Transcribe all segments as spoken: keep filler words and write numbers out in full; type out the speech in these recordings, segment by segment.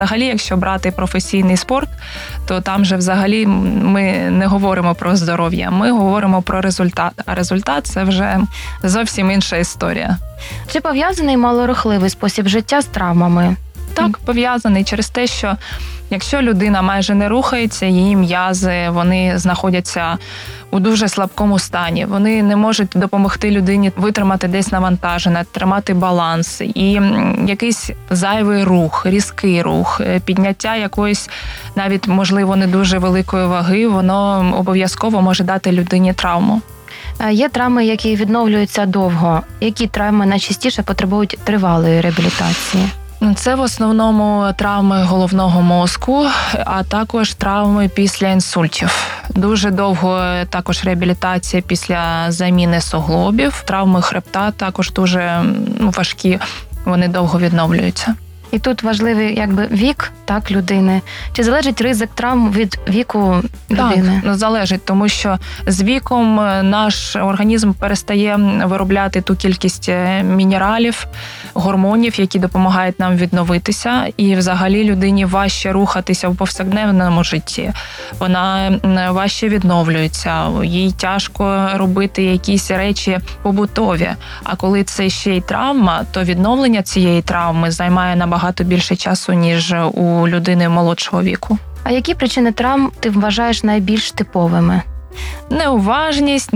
Взагалі, якщо брати професійний спорт, то там же взагалі ми не говоримо про здоров'я, ми говоримо про результат. А результат – це вже зовсім інша історія. Чи пов'язаний малорухливий спосіб життя з травмами? Так, пов'язаний через те, що якщо людина майже не рухається, її м'язи, вони знаходяться у дуже слабкому стані. Вони не можуть допомогти людині витримати десь навантаження, тримати баланс. І якийсь зайвий рух, різкий рух, підняття якоїсь навіть, можливо, не дуже великої ваги, воно обов'язково може дати людині травму. Є травми, які відновлюються довго. Які травми найчастіше потребують тривалої реабілітації? Це в основному травми головного мозку, а також травми після інсультів. Дуже довго також реабілітація після заміни суглобів. Травми хребта також дуже важкі, вони довго відновлюються. І тут важливий якби вік, так, людини. Чи залежить ризик травм від віку людини? Так, залежить, тому що з віком наш організм перестає виробляти ту кількість мінералів, гормонів, які допомагають нам відновитися. І взагалі людині важче рухатися в повсякденному житті. Вона важче відновлюється, їй тяжко робити якісь речі побутові. А коли це ще й травма, то відновлення цієї травми займає набагато багато більше часу, ніж у людини молодшого віку. А які причини травм ти вважаєш найбільш типовими? Неуважність,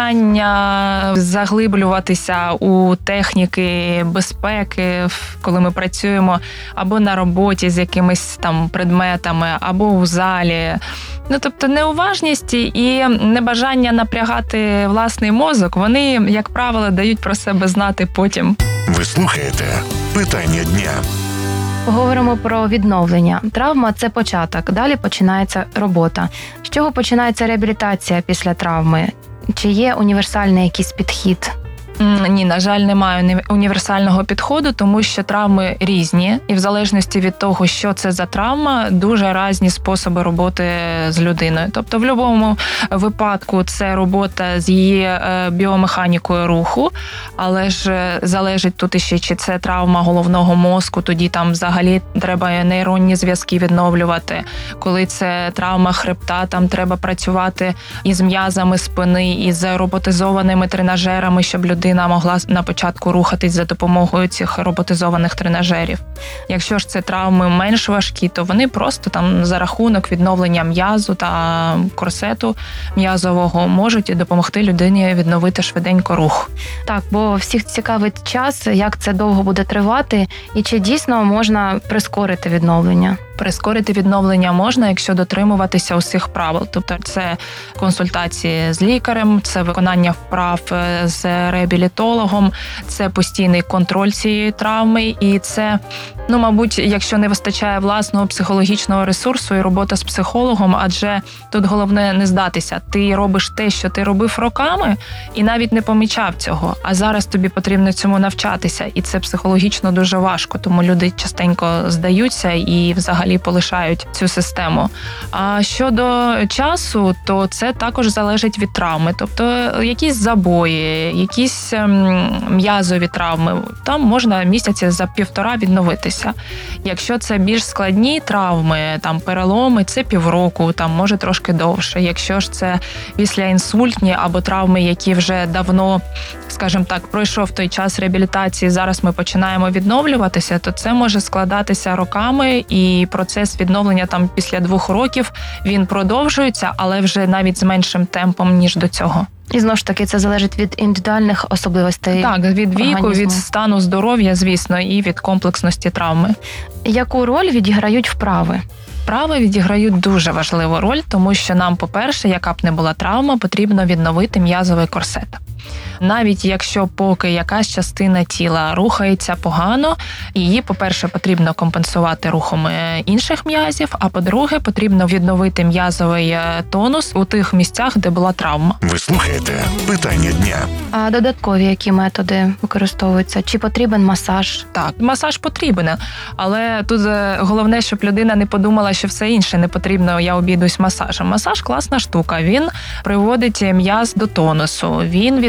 небажання заглиблюватися у техніки безпеки, коли ми працюємо або на роботі з якимись там предметами, або у залі. Ну, тобто неуважність і небажання напрягати власний мозок, вони, як правило, дають про себе знати потім. Ви слухаєте «Питання дня». Поговоримо про відновлення. Травма – це початок, далі починається робота. З чого починається реабілітація після травми? Чи є універсальний якийсь підхід? Ні, на жаль, немає універсального підходу, тому що травми різні. І в залежності від того, що це за травма, дуже різні способи роботи з людиною. Тобто в будь-якому випадку це робота з її біомеханікою руху, але ж залежить тут іще, чи це травма головного мозку, тоді там взагалі треба нейронні зв'язки відновлювати. Коли це травма хребта, там треба працювати із м'язами спини, із роботизованими тренажерами, щоб людина могла на початку рухатись за допомогою цих роботизованих тренажерів. Якщо ж це травми менш важкі, то вони просто там за рахунок відновлення м'язу та корсету м'язового можуть допомогти людині відновити швиденько рух. Так, бо всіх цікавить час, як це довго буде тривати, і чи дійсно можна прискорити відновлення? Прискорити відновлення можна, якщо дотримуватися усіх правил. Тобто це консультації з лікарем, це виконання вправ з реабілітологом, це постійний контроль цієї травми і це, ну, мабуть, якщо не вистачає власного психологічного ресурсу і робота з психологом, адже тут головне не здатися. Ти робиш те, що ти робив роками і навіть не помічав цього, а зараз тобі потрібно цьому навчатися, і це психологічно дуже важко, тому люди частенько здаються і взагалі полишають цю систему. А щодо часу, то це також залежить від травми. Тобто якісь забої, якісь м'язові травми, там можна місяці за півтора відновитися. Якщо це більш складні травми, там переломи, це півроку, там може трошки довше. Якщо ж це післяінсультні або травми, які вже давно, скажімо так, пройшов той час реабілітації, зараз ми починаємо відновлюватися, то це може складатися роками, і процес відновлення там після двох років, він продовжується, але вже навіть з меншим темпом, ніж до цього. І знову ж таки, це залежить від індивідуальних особливостей Так, від віку, організму. від стану здоров'я, звісно, і від комплексності травми. Яку роль відіграють вправи? Вправи відіграють дуже важливу роль, тому що нам, по-перше, яка б не була травма, потрібно відновити м'язовий корсет. Навіть якщо поки якась частина тіла рухається погано, її, по-перше, потрібно компенсувати рухом інших м'язів, а по-друге, потрібно відновити м'язовий тонус у тих місцях, де була травма. Ви слухаєте «Питання дня». А додаткові які методи використовуються? Чи потрібен масаж? Так, масаж потрібен, але тут головне, щоб людина не подумала, що все інше не потрібно, я обійдусь масажем. Масаж – класна штука, він приводить м'яз до тонусу, він від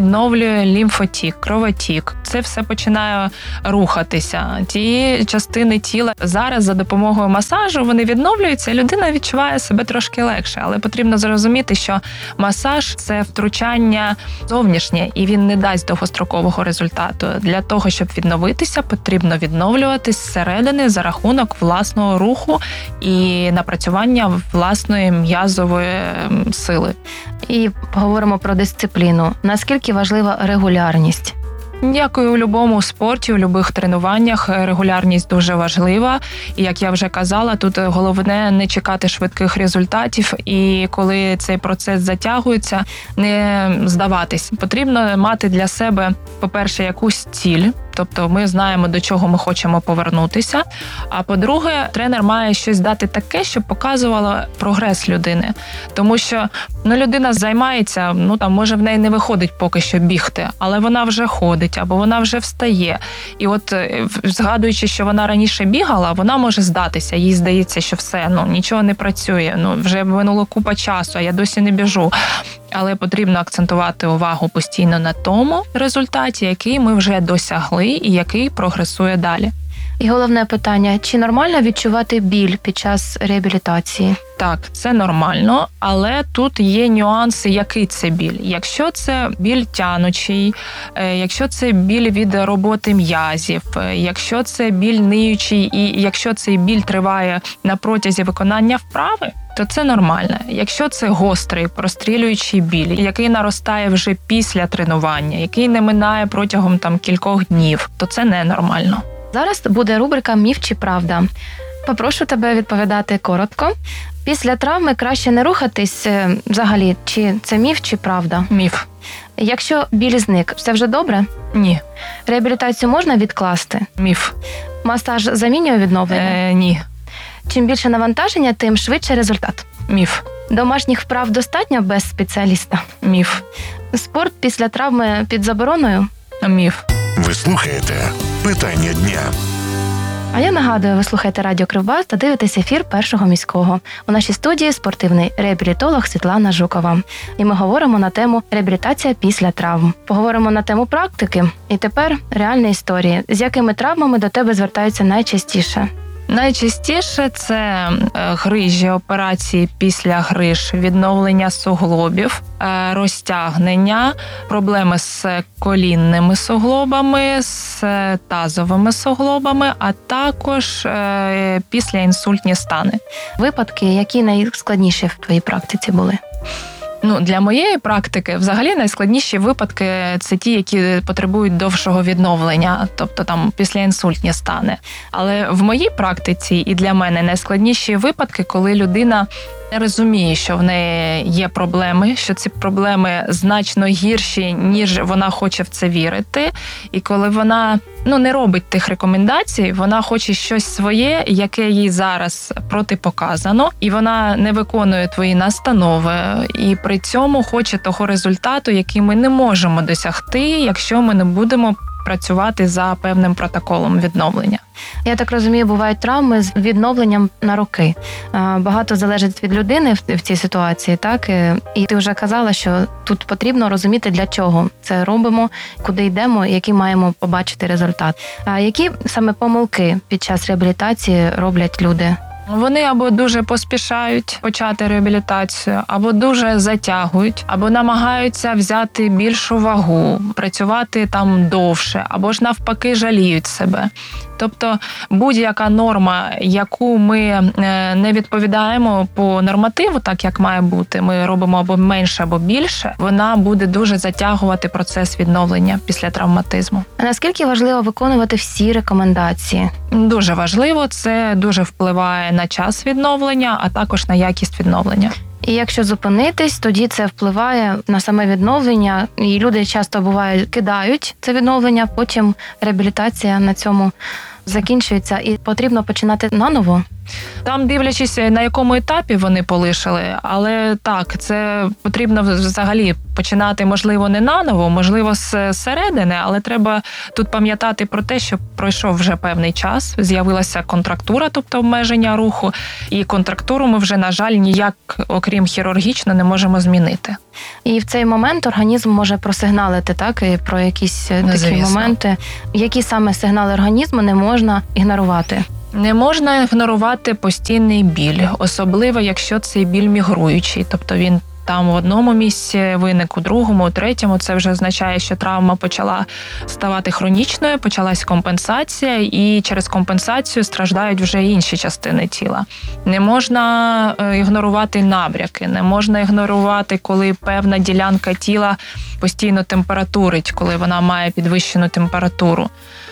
відновлює лімфотік, кровотік. Це все починає рухатися. Ті частини тіла зараз за допомогою масажу вони відновлюються, і людина відчуває себе трошки легше. Але потрібно зрозуміти, що масаж – це втручання зовнішнє, і він не дасть довгострокового результату. Для того, щоб відновитися, потрібно відновлюватись зсередини за рахунок власного руху і напрацювання власної м'язової сили. І поговоримо про дисципліну. Наскільки важлива регулярність? Як і у будь-якому спорті, у будь-яких тренуваннях регулярність дуже важлива. І, як я вже казала, тут головне не чекати швидких результатів. І коли цей процес затягується, не здаватись. Потрібно мати для себе, по-перше, якусь ціль. Тобто ми знаємо, до чого ми хочемо повернутися. А по-друге, тренер має щось дати таке, щоб показувало прогрес людини. Тому що ну, людина займається, ну там може в неї не виходить поки що бігти, але вона вже ходить, або вона вже встає. І от згадуючи, що вона раніше бігала, вона може здатися. Їй здається, що все, ну нічого не працює, ну вже минуло купа часу, а я досі не біжу. Але потрібно акцентувати увагу постійно на тому результаті, який ми вже досягли і який прогресує далі. І головне питання, чи нормально відчувати біль під час реабілітації? Так, це нормально, але тут є нюанси, який це біль. Якщо це біль тянучий, якщо це біль від роботи м'язів, якщо це біль ниючий і якщо цей біль триває на протязі виконання вправи, то це нормально. Якщо це гострий, прострілюючий біль, який наростає вже після тренування, який не минає протягом там кількох днів, то це ненормально. Зараз буде рубрика «Міф чи правда?». Попрошу тебе відповідати коротко. Після травми краще не рухатись взагалі, чи це міф, чи правда? Міф. Якщо біль зник, все вже добре? Ні. Реабілітацію можна відкласти? Міф. Масаж замінює відновлення? Е, ні. Чим більше навантаження, тим швидше результат? Міф. Домашніх вправ достатньо без спеціаліста? Міф. Спорт після травми під забороною? Міф. Ви слухаєте «Питання дня». А я нагадую, ви слухаєте Радіо Кривбас та дивитесь ефір Першого міського. У нашій студії спортивний реабілітолог Світлана Жукова. І ми говоримо на тему реабілітація після травм. Поговоримо на тему практики. І тепер реальні історії. З якими травмами до тебе звертаються найчастіше? Найчастіше це грижі, операції після гриж, відновлення суглобів, розтягнення, проблеми з колінними суглобами, з тазовими суглобами, а також післяінсультні стани. Випадки, які найскладніші в твоїй практиці були? Ну, для моєї практики взагалі найскладніші випадки – це ті, які потребують довшого відновлення, тобто там післяінсультні стани. Але в моїй практиці і для мене найскладніші випадки, коли людина не розуміє, що в неї є проблеми, що ці проблеми значно гірші, ніж вона хоче в це вірити. І коли вона ну, не робить тих рекомендацій, вона хоче щось своє, яке їй зараз протипоказано, і вона не виконує твої настанови, і при цьому хоче того результату, який ми не можемо досягти, якщо ми не будемо працювати за певним протоколом відновлення. Я так розумію, бувають травми з відновленням на роки. Багато залежить від людини в цій ситуації, так? І ти вже казала, що тут потрібно розуміти, для чого це робимо, куди йдемо, який маємо побачити результат. А які саме помилки під час реабілітації роблять люди? Вони або дуже поспішають почати реабілітацію, або дуже затягують, або намагаються взяти більшу вагу, працювати там довше, або ж навпаки жаліють себе. Тобто будь-яка норма, яку ми не відповідаємо по нормативу, так як має бути, ми робимо або менше, або більше, вона буде дуже затягувати процес відновлення після травматизму. А наскільки важливо виконувати всі рекомендації? Дуже важливо, це дуже впливає на час відновлення, а також на якість відновлення. І якщо зупинитись, тоді це впливає на саме відновлення, і люди часто буває кидають це відновлення, потім реабілітація на цьому закінчується, і потрібно починати наново. Там, дивлячись, на якому етапі вони полишили, але так, це потрібно взагалі починати, можливо, не наново, можливо, з середини, але треба тут пам'ятати про те, що пройшов вже певний час, з'явилася контрактура, тобто обмеження руху, і контрактуру ми вже, на жаль, ніяк, окрім хірургічно, не можемо змінити. І в цей момент організм може просигналити, так, і про якісь такі Звісно. моменти. Які саме сигнали організму не можна ігнорувати? Не можна ігнорувати постійний біль, особливо, якщо цей біль мігруючий, тобто він там в одному місці виник, у другому, у третьому. Це вже означає, що травма почала ставати хронічною, почалась компенсація, і через компенсацію страждають вже інші частини тіла. Не можна ігнорувати набряки, не можна ігнорувати, коли певна ділянка тіла постійно температурить, коли вона має підвищену температуру.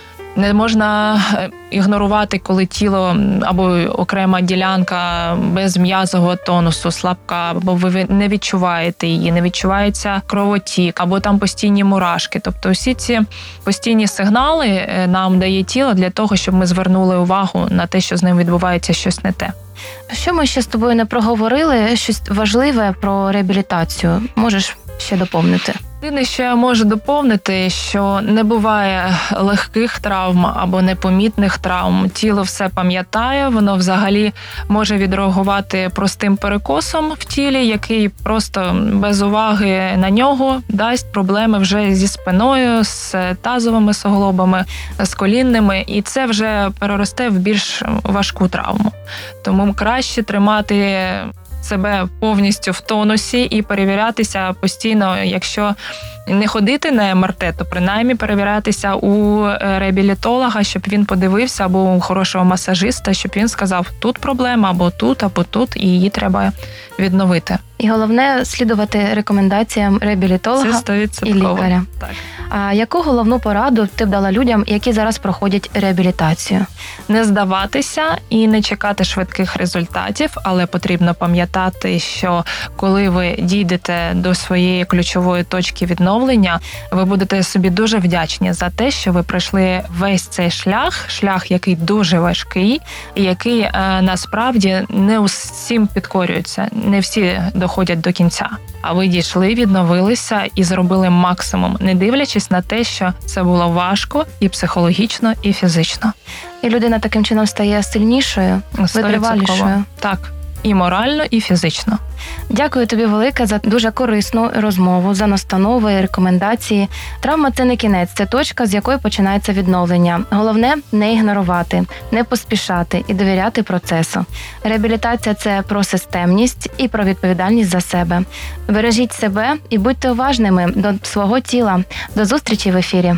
Не можна ігнорувати, коли тіло або окрема ділянка без м'язового тонусу, слабка, або ви не відчуваєте її, не відчувається кровотік, або там постійні мурашки. Тобто всі ці постійні сигнали нам дає тіло для того, щоб ми звернули увагу на те, що з ним відбувається щось не те. Що ми ще з тобою не проговорили, щось важливе про реабілітацію? Можеш ще доповнити? Єдине, що я можу доповнити, що не буває легких травм або непомітних травм. Тіло все пам'ятає, воно взагалі може відреагувати простим перекосом в тілі, який просто без уваги на нього дасть проблеми вже зі спиною, з тазовими суглобами, з колінними, і це вже переросте в більш важку травму. Тому краще тримати себе повністю в тонусі і перевірятися постійно, якщо не ходити на ем ер те, то принаймні перевірятися у реабілітолога, щоб він подивився, або у хорошого масажиста, щоб він сказав, тут проблема, або тут, або тут, і її треба відновити. І головне – слідувати рекомендаціям реабілітолога Це сто відсотків. і лікаря. Так. А яку головну пораду ти б дала людям, які зараз проходять реабілітацію? Не здаватися і не чекати швидких результатів, але потрібно пам'ятати, що коли ви дійдете до своєї ключової точки відновлення, ви будете собі дуже вдячні за те, що ви пройшли весь цей шлях, шлях, який дуже важкий, і який е, насправді не усім підкорюється, не всі доходять до кінця. А ви дійшли, відновилися і зробили максимум, не дивлячись на те, що це було важко і психологічно, і фізично. І людина таким чином стає сильнішою, витривалішою. Так, і морально, і фізично. Дякую тобі велике за дуже корисну розмову, за настанови і рекомендації. Травма – це не кінець, це точка, з якої починається відновлення. Головне – не ігнорувати, не поспішати і довіряти процесу. Реабілітація – це про системність і про відповідальність за себе. Бережіть себе і будьте уважними до свого тіла. До зустрічі в ефірі.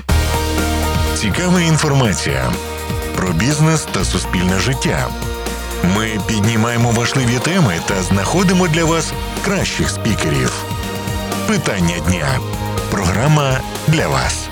Цікава інформація про бізнес та суспільне життя. Ми піднімаємо важливі теми та знаходимо для вас кращих спікерів. Питання дня. Програма для вас.